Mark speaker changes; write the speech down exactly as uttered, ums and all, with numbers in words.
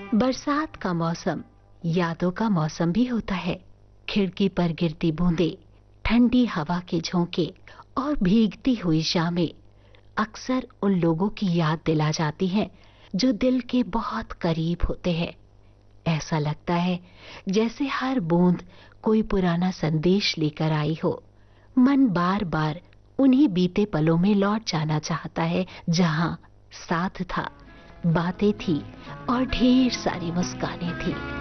Speaker 1: बरसात का मौसम यादों का मौसम भी होता है। खिड़की पर गिरती बूंदें, ठंडी हवा के झोंके और भीगती हुई शामें अक्सर उन लोगों की याद दिला जाती हैं जो दिल के बहुत करीब होते हैं। ऐसा लगता है जैसे हर बूंद कोई पुराना संदेश लेकर आई हो। मन बार बार उन्हीं बीते पलों में लौट जाना चाहता है जहां साथ था, बातें थी और ढेर सारी मुस्कानें थी।